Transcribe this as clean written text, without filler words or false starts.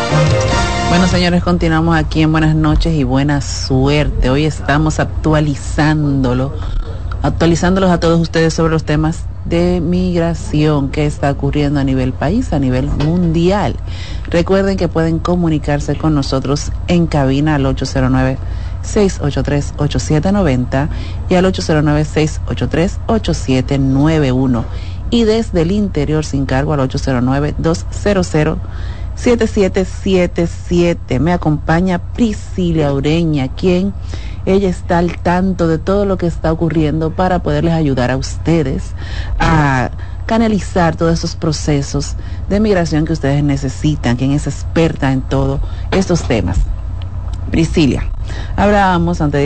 Bueno, señores, continuamos aquí en Buenas Noches y Buena Suerte. Hoy estamos actualizándolos a todos ustedes sobre los temas de migración que está ocurriendo a nivel país, a nivel mundial. Recuerden que pueden comunicarse con nosotros en cabina al 809-683-8790 y al 809-683-8791. Y desde el interior sin cargo al 809-200-7777. Me acompaña Priscilia Ureña, quien ella está al tanto de todo lo que está ocurriendo para poderles ayudar a ustedes a canalizar todos esos procesos de migración que ustedes necesitan, quien es experta en todos estos temas. Priscilia, hablábamos antes de